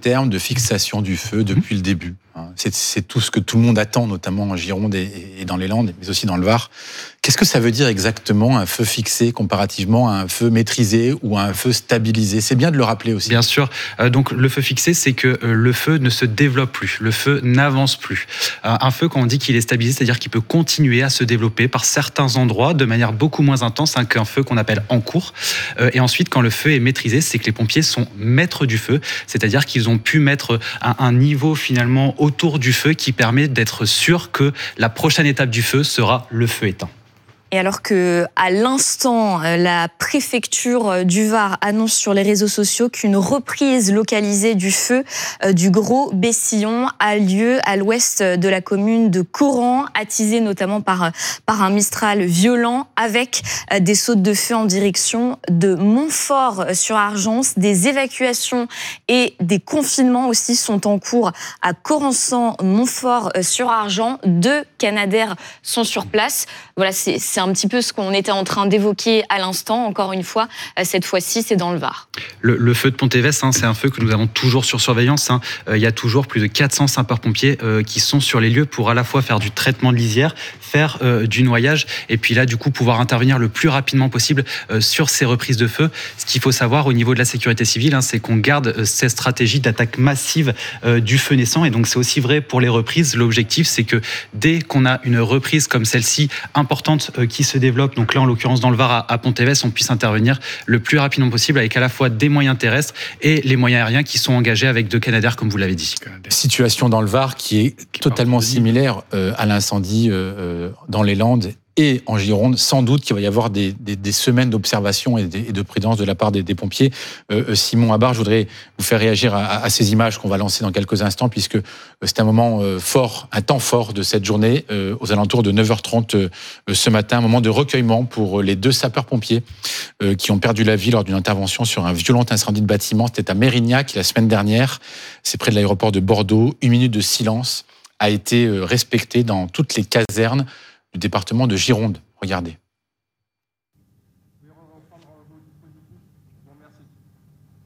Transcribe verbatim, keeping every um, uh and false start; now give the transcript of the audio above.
terme de fixation du feu depuis mmh. le début. C'est, c'est tout ce que tout le monde attend, notamment en Gironde et, et dans les Landes, mais aussi dans le Var. Qu'est-ce que ça veut dire exactement un feu fixé comparativement à un feu maîtrisé ou à un feu stabilisé? C'est bien de le rappeler aussi. Bien sûr. Euh, donc le feu fixé, c'est que euh, le feu ne se développe plus, le feu n'avance plus. Euh, un feu, quand on dit qu'il est stabilisé, c'est-à-dire qu'il peut continuer à se développer par certains endroits de manière beaucoup moins intense hein, qu'un feu qu'on appelle en cours. Euh, et ensuite, quand le feu est maîtrisé, c'est que les pompiers sont maîtres du feu, c'est-à-dire qu'ils ont pu mettre un, un niveau finalement autour du feu qui permet d'être sûr que la prochaine étape du feu sera le feu éteint. Et alors que, à l'instant, la préfecture du Var annonce sur les réseaux sociaux qu'une reprise localisée du feu du Gros Bessillon a lieu à l'ouest de la commune de Coran, attisée notamment par, par un Mistral violent, avec des sautes de feu en direction de Montfort-sur-Argence. Des évacuations et des confinements aussi sont en cours à Corançon, Montfort-sur-Argent. Deux Canadair sont sur place. Voilà, c'est, c'est un petit peu ce qu'on était en train d'évoquer à l'instant. Encore une fois, cette fois-ci, c'est dans le Var. Le, le feu de Pontévès, hein, c'est un feu que nous avons toujours sur surveillance. Hein. Euh, il y a toujours plus de quatre cents sapeurs-pompiers euh, qui sont sur les lieux pour à la fois faire du traitement de lisière, faire euh, du noyage, et puis là, du coup, pouvoir intervenir le plus rapidement possible euh, sur ces reprises de feu. Ce qu'il faut savoir au niveau de la sécurité civile, hein, c'est qu'on garde euh, ces stratégies d'attaque massive euh, du feu naissant, et donc c'est aussi vrai pour les reprises. L'objectif, c'est que dès qu'on a une reprise comme celle-ci, importante, euh, qui se développe, donc là en l'occurrence dans le Var à, à Pontévès, on puisse intervenir le plus rapidement possible avec à la fois des moyens terrestres et les moyens aériens qui sont engagés avec deux Canadair, comme vous l'avez dit. Situation dans le Var qui est qui totalement similaire euh, à l'incendie euh, dans les Landes et en Gironde. Sans doute qu'il va y avoir des, des, des semaines d'observation et, des, et de prudence de la part des, des pompiers. Euh, Simon Abar, je voudrais vous faire réagir à, à ces images qu'on va lancer dans quelques instants, puisque c'est un moment euh, fort, un temps fort de cette journée, euh, aux alentours de neuf heures trente euh, ce matin, un moment de recueillement pour les deux sapeurs-pompiers euh, qui ont perdu la vie lors d'une intervention sur un violent incendie de bâtiment. C'était à Mérignac la semaine dernière, c'est près de l'aéroport de Bordeaux. Une minute de silence a été respectée dans toutes les casernes du département de Gironde. Regardez.